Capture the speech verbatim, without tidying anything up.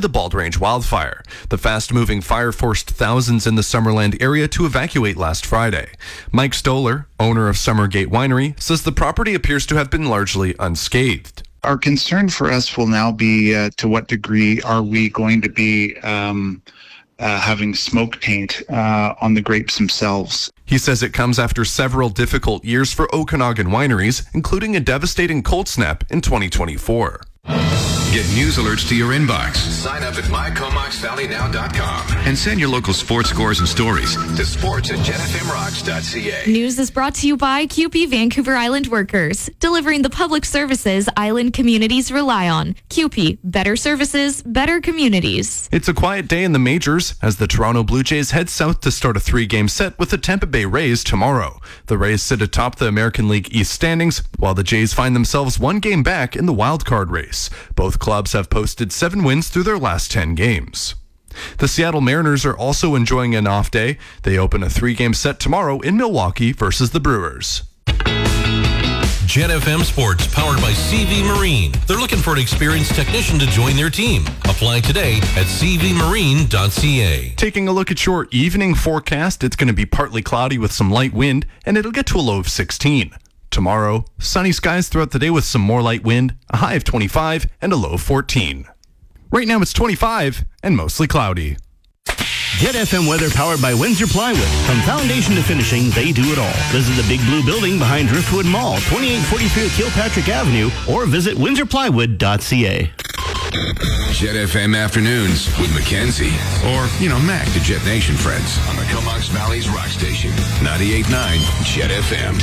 the Bald Range wildfire. The fast-moving fire forced thousands in the Summerland area to evacuate last Friday. Mike Stoller, owner of Summergate Winery, says the property appears to have been largely unscathed. Our concern for us will now be uh, to what degree are we going to be um, uh, having smoke taint uh, on the grapes themselves. He says it comes after several difficult years for Okanagan wineries, including a devastating cold snap in twenty twenty-four. Get news alerts to your inbox. Sign up at my comox valley now dot com and send your local sports scores and stories to sports at jet f m rocks dot c a. News is brought to you by C U P E Vancouver Island Workers, delivering the public services island communities rely on. C U P E, better services, better communities. It's a quiet day in the majors as the Toronto Blue Jays head south to start a three-game set with the Tampa Bay Rays tomorrow. The Rays sit atop the American League East standings, while the Jays find themselves one game back in the wild card race. Both clubs have posted seven wins through their last ten games. The Seattle Mariners are also enjoying an off day. They open a three-game set tomorrow in Milwaukee versus the Brewers. Jet F M Sports, powered by C V Marine. They're looking for an experienced technician to join their team. Apply today at c v marine dot c a. Taking a look at your evening forecast, it's going to be partly cloudy with some light wind, and it'll get to a low of sixteen. Tomorrow, sunny skies throughout the day with some more light wind, a high of twenty-five and a low of fourteen. Right now it's twenty-five and mostly cloudy. Jet F M weather powered by Windsor Plywood. From foundation to finishing, they do it all. Visit the Big Blue Building behind Driftwood Mall, twenty-eight forty-three Kilpatrick Avenue, or visit windsor plywood dot c a. Jet F M Afternoons with Mackenzie. Or, you know, Mac, the Jet Nation friends. On the Comox Valley's rock station. ninety-eight point nine Jet F M.